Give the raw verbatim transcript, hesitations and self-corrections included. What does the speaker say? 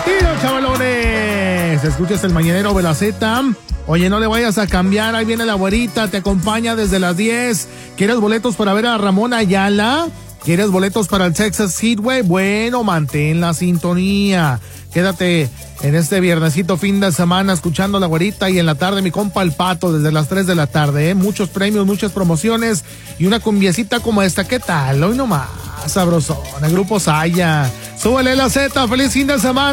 divertido, chavalones. Escuchas el mañanero de la Z. Oye, no le vayas a cambiar, ahí viene la güerita, te acompaña desde las diez. ¿Quieres boletos para ver a Ramón Ayala? ¿Quieres boletos para el Texas Heatwave? Bueno, mantén la sintonía. Quédate en este viernesito fin de semana escuchando la güerita y en la tarde mi compa El Pato desde las tres de la tarde, ¿eh? Muchos premios, muchas promociones y una cumbiecita como esta. ¿Qué tal? Hoy nomás, sabrosón, el Grupo Saya. Súbele la Z, feliz fin de semana.